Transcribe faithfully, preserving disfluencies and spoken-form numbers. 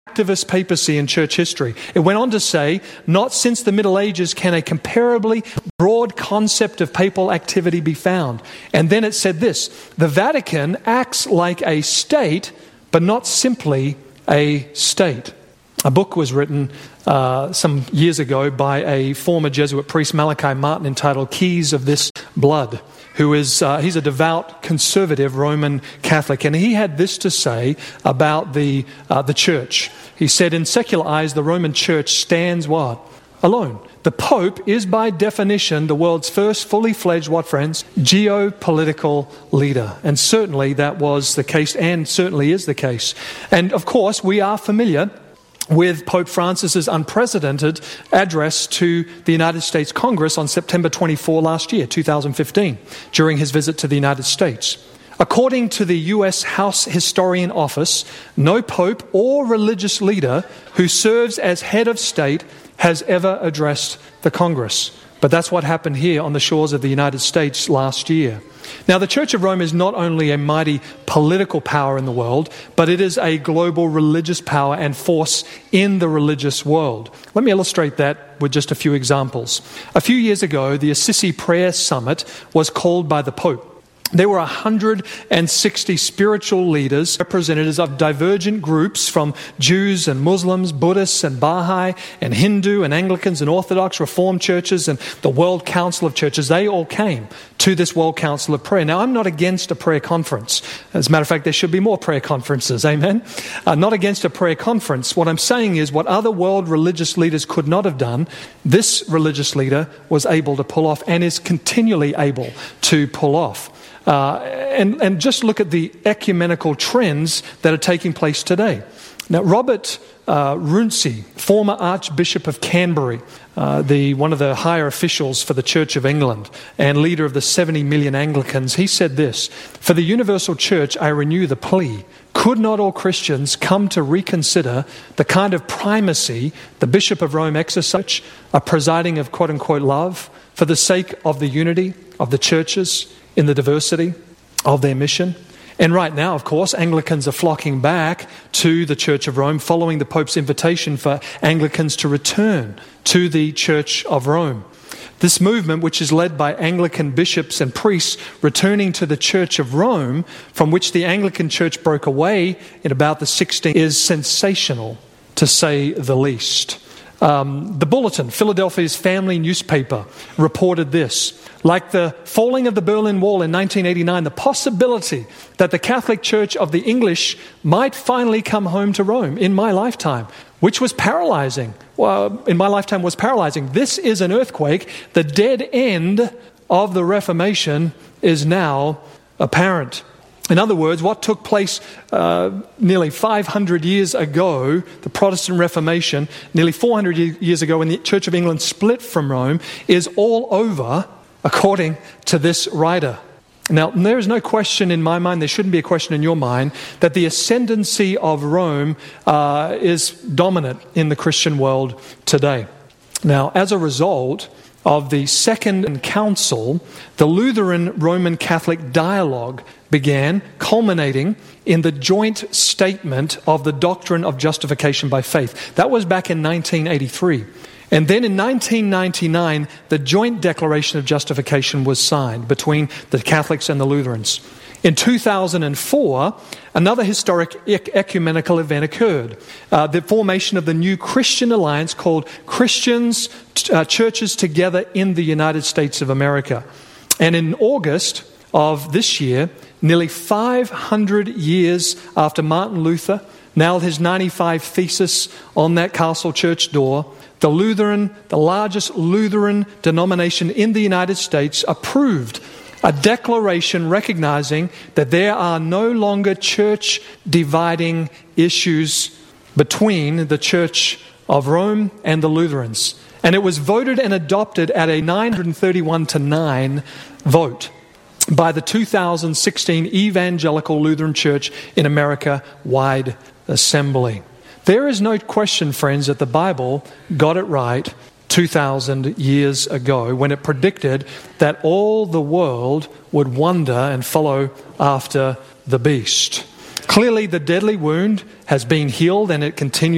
activist papacy in church history. It went on to say, not since the Middle Ages can a comparably broad concept of papal activity be found. And then it said this, the Vatican acts like a state, but not simply a state. A book was written uh, some years ago by a former Jesuit priest, Malachi Martin, entitled Keys of This Blood, who is, uh, he's a devout conservative Roman Catholic, and he had this to say about the uh, the church. He said, in secular eyes, the Roman church stands what? Alone. The Pope is by definition the world's first fully fledged, what friends? Geopolitical leader. And certainly that was the case, and certainly is the case. And of course, we are familiar with Pope Francis's unprecedented address to the United States Congress on September twenty-fourth last year, two thousand fifteen, during his visit to the United States. According to the U S House Historian Office, no pope or religious leader who serves as head of state has ever addressed the Congress. But that's what happened here on the shores of the United States last year. Now, the Church of Rome is not only a mighty political power in the world, but it is a global religious power and force in the religious world. Let me illustrate that with just a few examples. A few years ago, the Assisi Prayer Summit was called by the Pope. There were one hundred sixty spiritual leaders, representatives of divergent groups from Jews and Muslims, Buddhists and Baha'i, and Hindu and Anglicans and Orthodox, Reformed churches and the World Council of Churches. They all came to this World Council of Prayer. Now, I'm not against a prayer conference. As a matter of fact, there should be more prayer conferences, amen? Uh, not against a prayer conference. What I'm saying is what other world religious leaders could not have done, this religious leader was able to pull off and is continually able to pull off. Uh, and, and just look at the ecumenical trends that are taking place today. Now, Robert uh, Runcie, former Archbishop of Canterbury, uh, the one of the higher officials for the Church of England and leader of the seventy million Anglicans, he said this, "For the universal church, I renew the plea. Could not all Christians come to reconsider the kind of primacy the Bishop of Rome exercised, a presiding of quote-unquote love, for the sake of the unity of the churches in the diversity of their mission?" And right now, of course, Anglicans are flocking back to the Church of Rome following the Pope's invitation for Anglicans to return to the Church of Rome. This movement, which is led by Anglican bishops and priests returning to the Church of Rome, from which the Anglican Church broke away in about the sixteenth, is sensational, to say the least. Um, the Bulletin, Philadelphia's family newspaper, reported this. Like the falling of the Berlin Wall in nineteen eighty-nine, the possibility that the Catholic Church of the English might finally come home to Rome in my lifetime, which was paralyzing. Well, in my lifetime was paralyzing. This is an earthquake. The dead end of the Reformation is now apparent. In other words, what took place uh, nearly five hundred years ago, the Protestant Reformation, nearly four hundred years ago when the Church of England split from Rome, is all over, according to this writer. Now, there is no question in my mind, there shouldn't be a question in your mind, that the ascendancy of Rome uh, is dominant in the Christian world today. Now, as a result of the Second Council, the Lutheran Roman Catholic dialogue began, culminating in the joint statement of the doctrine of justification by faith. That was back in nineteen eighty-three. And then in nineteen ninety-nine, the joint declaration of justification was signed between the Catholics and the Lutherans. In two thousand four, another historic ecumenical event occurred. Uh, the formation of the new Christian alliance called Christians, uh, Churches Together in the United States of America. And in August of this year, nearly five hundred years after Martin Luther nailed his ninety-five Thesis on that castle church door, the Lutheran, the largest Lutheran denomination in the United States, approved a declaration recognizing that there are no longer church dividing issues between the Church of Rome and the Lutherans. And it was voted and adopted at a nine hundred thirty-one to nine vote by the two thousand sixteen Evangelical Lutheran Church in America wide assembly. There is no question, friends, that the Bible got it right two thousand years ago when it predicted that all the world would wander and follow after the beast. Clearly, the deadly wound has been healed and it continues